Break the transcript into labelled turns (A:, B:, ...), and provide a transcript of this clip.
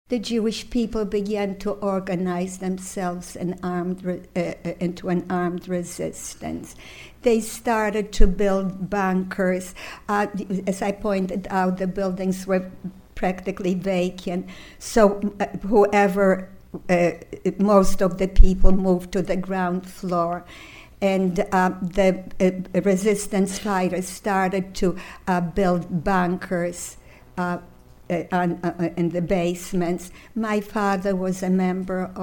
A: the Jewish people began to organize themselves in into an armed resistance. They started to build bunkers. As I pointed out, the buildings were practically vacant. So most of the people moved to the ground floor. And the resistance fighters started to build bunkers in the basements. My father was a member